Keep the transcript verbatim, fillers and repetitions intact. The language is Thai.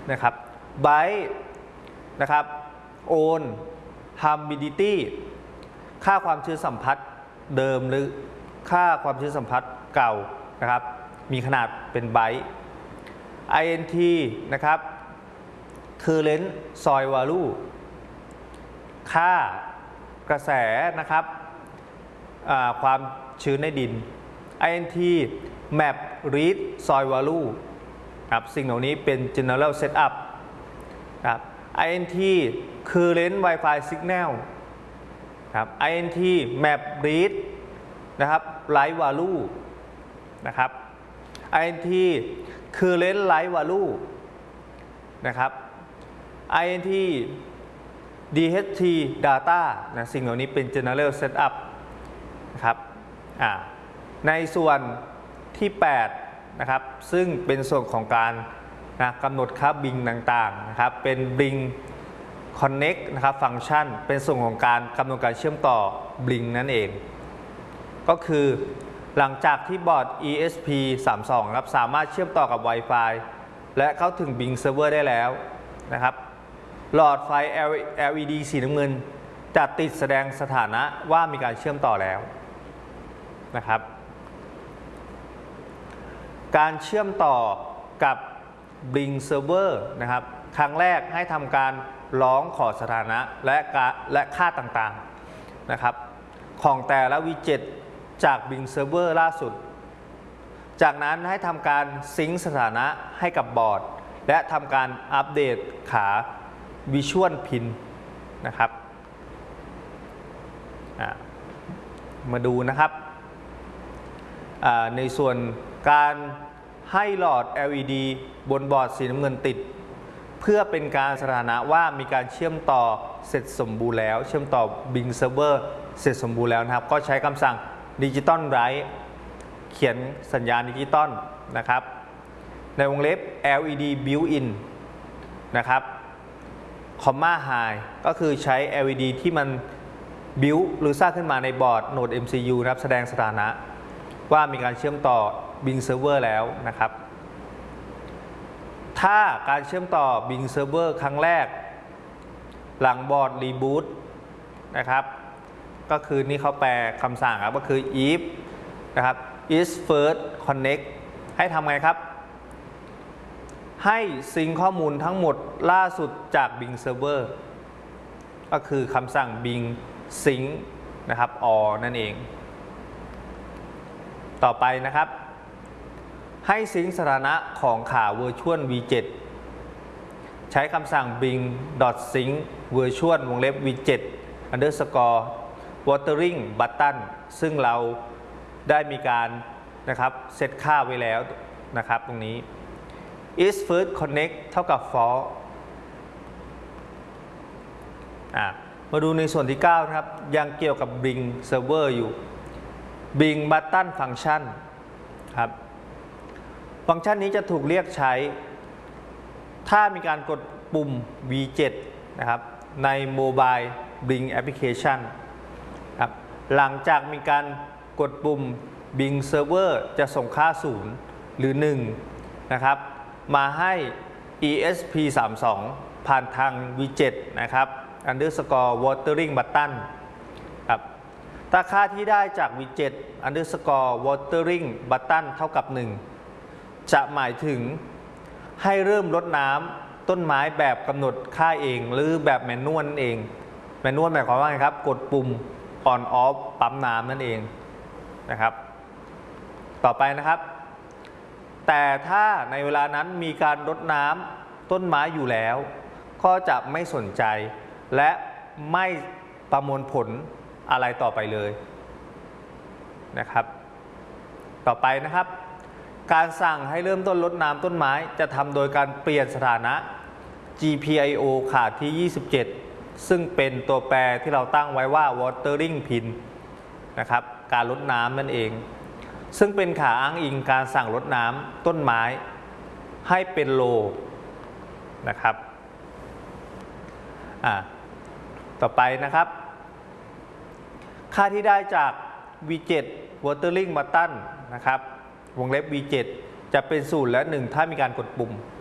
นะครับไบต์นะครับโอนฮัมบิดิตี้ค่าความชื้นสัมผัสเดิมหรือค่าความชื้นสัมผัสเก่านะครับมีขนาดเป็นไบต์ ไอ เอ็น ที นะครับ Current Soil Value ค่ากระแสนะครับความชื้นในดิน ไอ เอ็น ที Map Read Soil Value ครับสิ่งเหล่านี้เป็น General Setup ครับ ไอ เอ็น ที Current Wi-Fi Signal ครับ ไอ เอ็น ที Map Read นะครับ Light Value นะครับ ไอ เอ็น ที Current Light Value นะครับ ไอ เอ็น ที ดี เอช ที Data นะสิ่งเหล่านี้เป็น General Setup นะครับในส่วนที่แปดนะครับซึ่งเป็นส่วนของการนะกำหนดค่าบิงต่างๆนะครับเป็น Bring Connect นะครับฟังก์ชันเป็นส่วนของการกำหนดการเชื่อมต่อ Bring นั่นเองก็คือหลังจากที่บอร์ด อี เอส พี สามสิบสอง ครับสามารถเชื่อมต่อกับ Wi-Fi และเข้าถึง Bing Server ได้แล้วนะครับหลอดไฟ แอล อี ดี สีน้ำเงินจะติดแสดงสถานะว่ามีการเชื่อมต่อแล้วนะครับการเชื่อมต่อกับ Bing Server นะครับครั้งแรกให้ทำการร้องขอสถานะและและค่าต่างๆนะครับของแต่ละวิดเจ็ตจาก Bing Server ล่าสุดจากนั้นให้ทำการซิงค์สถานะให้กับบอร์ดและทำการอัปเดตขา Visual Pin นะครับมาดูนะครับในส่วนการให้หลอด แอล อี ดี บนบอร์ดสีน้ำเงินติดเพื่อเป็นการสถานะว่ามีการเชื่อมต่อเสร็จสมบูรณ์แล้วเชื่อมต่อ Bing Server เสร็จสมบูรณ์แล้วนะครับก็ใช้คำสั่ง Digital Write เขียนสัญญาณดิจิตอลนะครับในวงเล็บ แอล อี ดี Built-in นะครับ Comma High ก็คือใช้ แอล อี ดี ที่มัน build หรือสร้างขึ้นมาในบอร์ดโหนด เอ็ม ซี ยู นะครับแสดงสถานะว่ามีการเชื่อมต่อ Bing Server แล้วนะครับถ้าการเชื่อมต่อ Bing Server ครั้งแรกหลังบอร์ด Reboot นะครับก็คือนี่เขาแปลคำสั่งครับก็คือ if นะครับ is first connect ให้ทำไงครับให้ซิงค์ข้อมูลทั้งหมดล่าสุดจาก Bing Server ก็คือคำสั่ง Bing sync นะครับ all นั่นเองต่อไปนะครับให้ซิงค์สถานะของขา Virtual วี เจ็ด ใช้คำสั่ง bing.sync virtual วงเล็บ วี เจ็ด underscore watering button ซึ่งเราได้มีการนะครับเซตค่าไว้แล้วนะครับตรงนี้ is first connect เท่ากับ false อ่ะมาดูในส่วนที่เก้านะครับยังเกี่ยวกับ Bing Server อยู่ Bing button function ครับฟังก์ชันนี้จะถูกเรียกใช้ถ้ามีการกดปุ่ม วี เจ็ด นะครับใน Mobile Bing Application ครับหลังจากมีการกดปุ่ม Bing Server จะส่งค่าศูนย์หรือหนึ่งนะครับมาให้ อี เอส พี สามสิบสอง ผ่านทาง วี เจ็ด นะครับ underscore watering button ครับถ้าค่าที่ได้จาก วี เจ็ด underscore watering button เท่ากับหนึ่งจะหมายถึงให้เริ่มรดน้ำต้นไม้แบบกำหนดค่าเองหรือแบบแมนนวลนั่นเองแมนนวลหมายความว่าไงครับกดปุ่ม on off ปั๊มน้ำนั่นเองนะครับต่อไปนะครับแต่ถ้าในเวลานั้นมีการรดน้ำต้นไม้อยู่แล้วก็จะไม่สนใจและไม่ประมวลผลอะไรต่อไปเลยนะครับต่อไปนะครับการสั่งให้เริ่มต้นรดน้ำต้นไม้จะทำโดยการเปลี่ยนสถานะ จี พี ไอ โอ ขาดที่ยี่สิบเจ็ดซึ่งเป็นตัวแปรที่เราตั้งไว้ว่า watering pin นะครับการรดน้ำนั่นเองซึ่งเป็นขาอ้างอิงการสั่งรดน้ำต้นไม้ให้เป็น low นะครับอ่าต่อไปนะครับค่าที่ได้จาก วี เจ็ด watering button นะครับวงเล็บ วี เจ็ด จะเป็นศูนย์และหนึ่งถ้ามีการกดปุ่ม